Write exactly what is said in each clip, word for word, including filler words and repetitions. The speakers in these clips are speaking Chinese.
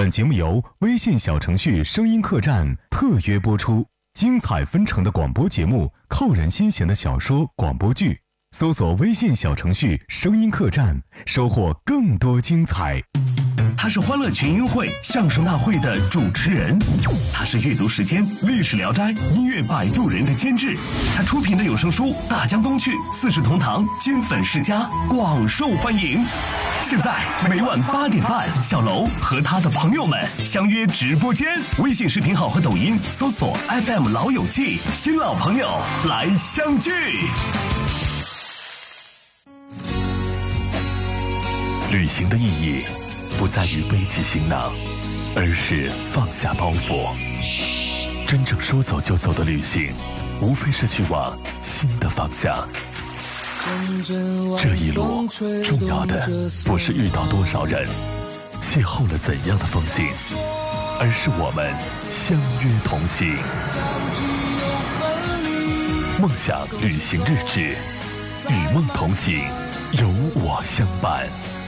本节目由微信小程序声音客栈特约播出，精彩纷呈的广播节目，扣人心弦的小说广播剧，搜索微信小程序声音客栈，收获更多精彩。 他是欢乐群英会相声大会的主持人，他是阅读时间历史聊斋音乐摆渡人的监制，他出品的有声书《大江东去》四世同堂金粉世家广受欢迎。现在每晚八点半，小楼和他的朋友们相约直播间，微信视频号和抖音搜索 F M 老友记，新老朋友来相聚。 旅行的意义不在于背起行囊，而是放下包袱。真正说走就走的旅行，无非是去往新的方向。这一路重要的不是遇到多少人，邂逅了怎样的风景，而是我们相约同行。梦想旅行日志，与梦同行，有我相伴。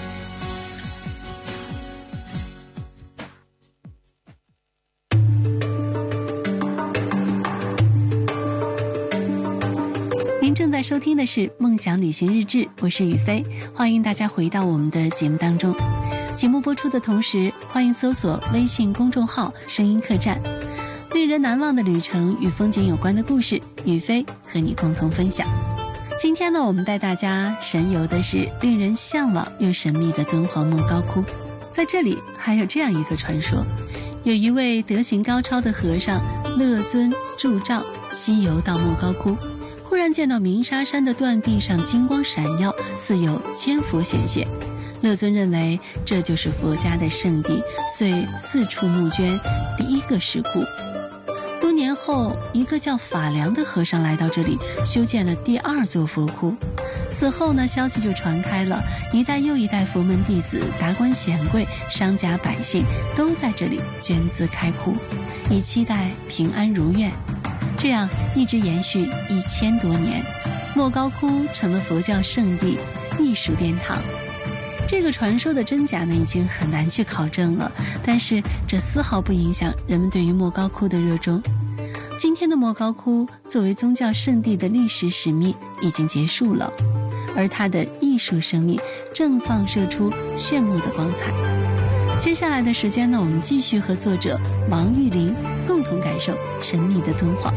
正在收听的是梦想旅行日志，我是雨飞，欢迎大家回到我们的节目当中。节目播出的同时，欢迎搜索微信公众号声音客栈，令人难忘的旅程与风景有关的故事，雨飞和你共同分享。今天呢，我们带大家神游的是令人向往又神秘的敦煌莫高窟。在这里还有这样一个传说，有一位德行高超的和尚乐尊助照西游到莫高窟，忽然见到鸣沙山的断壁上金光闪耀，似有千佛显现。乐尊认为这就是佛家的圣地，遂四处募捐第一个石窟。多年后，一个叫法良的和尚来到这里，修建了第二座佛窟。此后呢，消息就传开了，一代又一代佛门弟子、达官显贵、商家百姓都在这里捐资开窟，以期待平安如愿。这样一直延续一千多年，莫高窟成了佛教圣地、艺术殿堂。这个传说的真假呢，已经很难去考证了，但是这丝毫不影响人们对于莫高窟的热衷。今天的莫高窟作为宗教圣地的历史使命已经结束了，而它的艺术生命正放射出炫目的光彩。接下来的时间呢，我们继续和作者王玉林共同感受神秘的敦煌。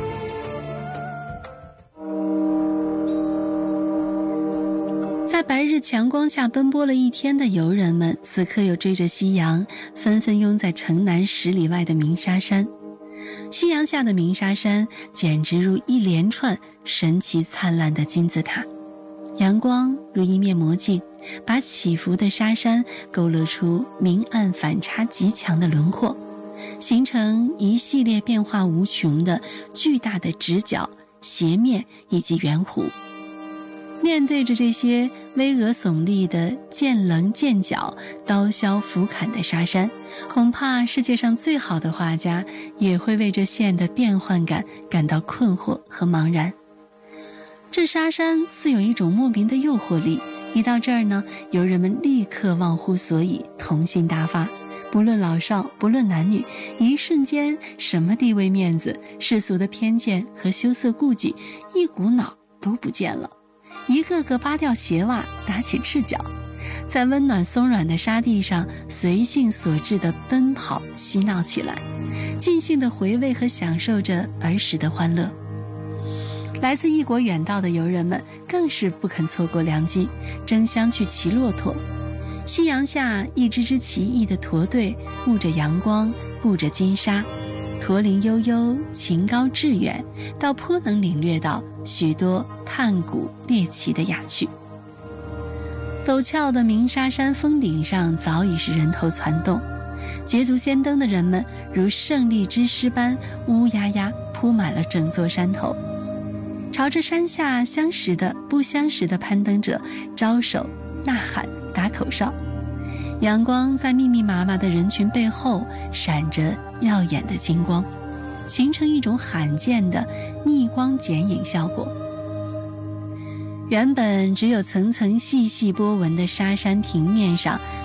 在白日强光下奔波了一天的游人们，此刻又追着夕阳，纷纷拥在城南十里外的鸣沙山。夕阳下的鸣沙山简直如一连串神奇灿烂的金字塔，阳光如一面魔镜，把起伏的沙山勾勒出明暗反差极强的轮廓，形成一系列变化无穷的巨大的直角、斜面以及圆弧。面对着这些巍峨耸立的剑棱剑角、刀削斧砍的沙山，恐怕世界上最好的画家也会为这线的变幻感感到困惑和茫然。这沙山似有一种莫名的诱惑力，一到这儿呢，游人们立刻忘乎所以，童心大发，不论老少，不论男女，一瞬间什么地位面子、世俗的偏见和羞涩顾忌一股脑都不见了，一个个扒掉鞋袜，打起赤脚，在温暖松软的沙地上随性所致地奔跑嬉闹起来，尽兴地回味和享受着儿时的欢乐。来自异国远道的游人们更是不肯错过良机，争相去骑骆驼。夕阳下，一支支奇异的驼队沐着阳光，步着金沙，驼铃悠悠，琴高致远，倒颇能领略到许多探古猎奇的雅趣。陡峭的鸣沙山峰顶上早已是人头攒动，捷足先登的人们如胜利之师般乌压压铺满了整座山头，朝着山下相识的不相识的攀登者招手呐喊打口哨。阳光在密密麻麻的人群背后闪着耀眼的金光，形成一种罕见的逆光剪影效果。原本只有层层细细波纹的沙山平面上，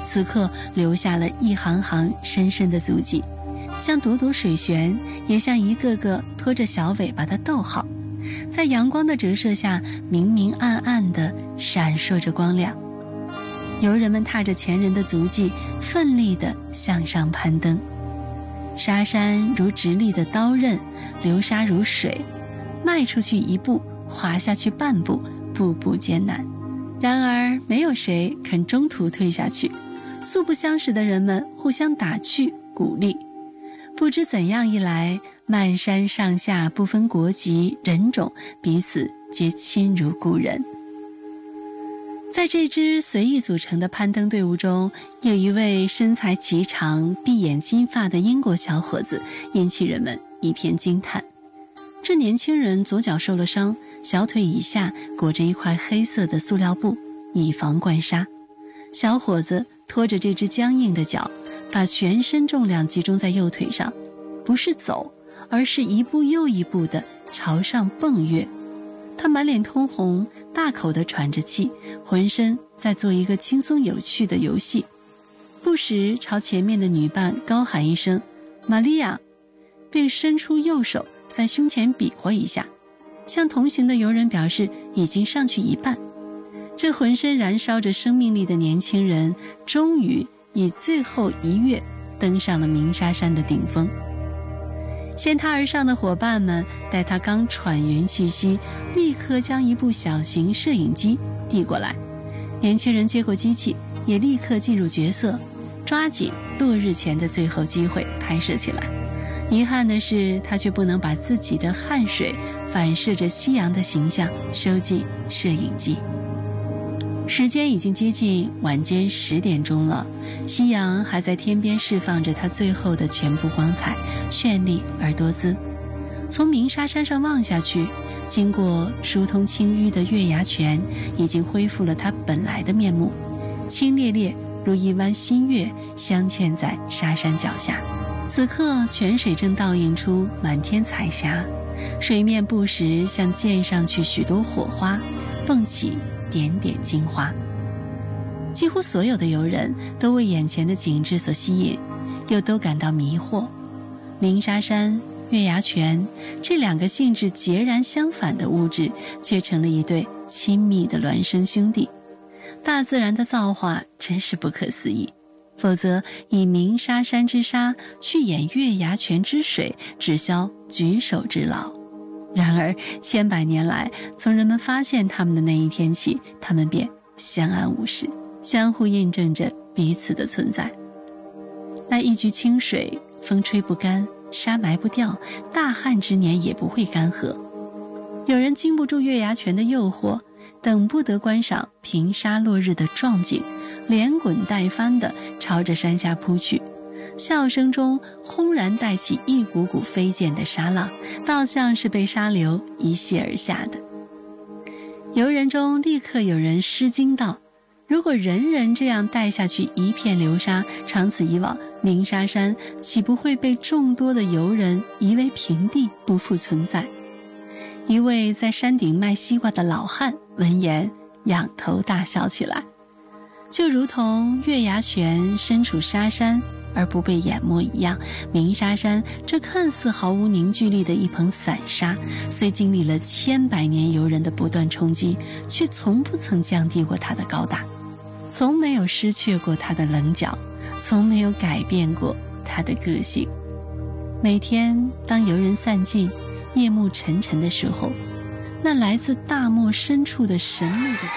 此刻留下了一行行深深的足迹，像朵朵水旋，也像一个个拖着小尾巴的逗号，在阳光的折射下明明暗暗地闪烁着光亮。游人们踏着前人的足迹，奋力地向上攀登。沙山如直立的刀刃，流沙如水，迈出去一步，滑下去半步，步步艰难。然而没有谁肯中途退下去，素不相识的人们互相打趣鼓励。不知怎样一来，漫山上下不分国籍人种，彼此皆亲如故人。在这支随意组成的攀登队伍中，有一位身材颀长、碧眼金发的英国小伙子，引起人们一片惊叹。这年轻人左脚受了伤，小腿以下裹着一块黑色的塑料布，以防灌沙。小伙子拖着这只僵硬的脚，把全身重量集中在右腿上，不是走，而是一步又一步地朝上蹦跃。他满脸通红，大口地喘着气，浑身在做一个轻松有趣的游戏，不时朝前面的女伴高喊一声玛利亚，并伸出右手在胸前比划一下，向同行的游人表示已经上去一半。这浑身燃烧着生命力的年轻人，终于以最后一跃登上了鸣沙山的顶峰。先他而上的伙伴们待他刚喘匀气息，立刻将一部小型摄影机递过来。年轻人接过机器，也立刻进入角色，抓紧落日前的最后机会拍摄起来。遗憾的是，他却不能把自己的汗水反射着夕阳的形象收进摄影机。时间已经接近晚间十点钟了，夕阳还在天边释放着它最后的全部光彩，绚丽而多姿。从鸣沙山上望下去，经过疏通清淤的月牙泉已经恢复了它本来的面目，清冽冽如一弯新月镶嵌在沙山脚下。此刻泉水正倒映出满天彩霞，水面不时像溅上去许多火花，蹦起点点金花。几乎所有的游人都为眼前的景致所吸引，又都感到迷惑。鸣沙山、月牙泉这两个性质截然相反的物质，却成了一对亲密的孪生兄弟。大自然的造化真是不可思议，否则以鸣沙山之沙去演月牙泉之水，只消举手之劳。然而千百年来，从人们发现他们的那一天起，他们便相安无事，相互印证着彼此的存在。那一局清水，风吹不干，沙埋不掉，大旱之年也不会干涸。有人经不住月牙泉的诱惑，等不得观赏平沙落日的壮景，连滚带翻地朝着山下扑去，笑声中轰然带起一股股飞溅的沙浪，倒像是被沙流一泻而下的。游人中立刻有人失惊道，如果人人这样带下去一片流沙，长此以往，鸣沙山岂不会被众多的游人夷为平地，不复存在？一位在山顶卖西瓜的老汉闻言仰头大笑起来，就如同月牙泉身处沙山而不被淹没一样，鸣沙山这看似毫无凝聚力的一捧散沙，虽经历了千百年游人的不断冲击，却从不曾降低过它的高大，从没有失去过它的棱角，从没有改变过它的个性。每天当游人散尽，夜幕沉沉的时候，那来自大漠深处的神秘的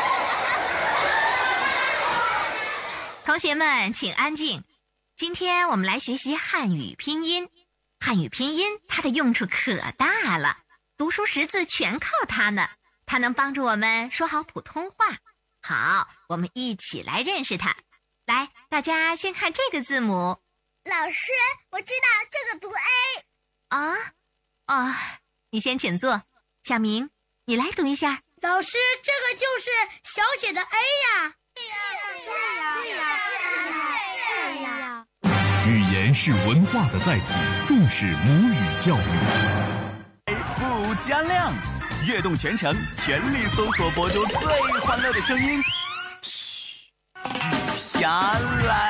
同学们请安静，今天我们来学习汉语拼音。汉语拼音它的用处可大了，读书识字全靠它呢，它能帮助我们说好普通话。好，我们一起来认识它。来，大家先看这个字母。 老师，我知道这个读 A。 啊啊，你先请坐。小明，你来读一下。 老师，这个就是小写的 A 呀。 是呀，是呀，是呀。语言是文化的载体，重视母语教育。 不加量，跃动全城，全力搜索博主最欢乐的声音。嘘，雨下呀来